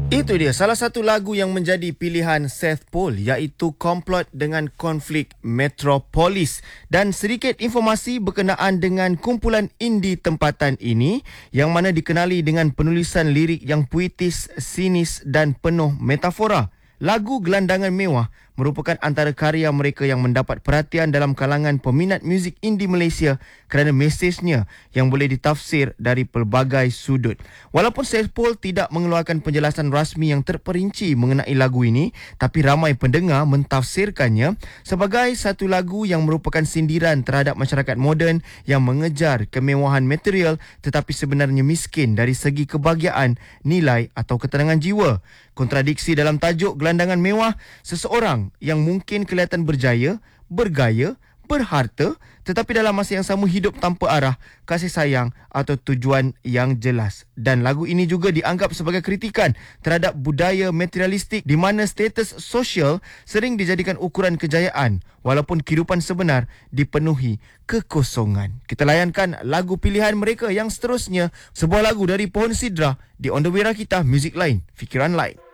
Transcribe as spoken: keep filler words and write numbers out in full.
Itu dia salah satu lagu yang menjadi pilihan Seth Paul, iaitu Komplot dengan Konflik Metropolis. Dan sedikit informasi berkenaan dengan kumpulan indie tempatan ini, yang mana dikenali dengan penulisan lirik yang puitis, sinis dan penuh metafora. Lagu Gelandangan Mewah merupakan antara karya mereka yang mendapat perhatian dalam kalangan peminat muzik indie Malaysia kerana mesejnya yang boleh ditafsir dari pelbagai sudut. Walaupun Seth Paul tidak mengeluarkan penjelasan rasmi yang terperinci mengenai lagu ini, tapi ramai pendengar mentafsirkannya sebagai satu lagu yang merupakan sindiran terhadap masyarakat moden yang mengejar kemewahan material tetapi sebenarnya miskin dari segi kebahagiaan, nilai atau ketenangan jiwa. Kontradiksi dalam tajuk Gelandangan Mewah, seseorang yang mungkin kelihatan berjaya, bergaya, berharta tetapi dalam masa yang sama hidup tanpa arah, kasih sayang atau tujuan yang jelas. Dan lagu ini juga dianggap sebagai kritikan terhadap budaya materialistik di mana status sosial sering dijadikan ukuran kejayaan walaupun kehidupan sebenar dipenuhi kekosongan. Kita layankan lagu pilihan mereka yang seterusnya, sebuah lagu dari Pohon Sidra di On The Way Rakita Music Line, Fikiran Lain.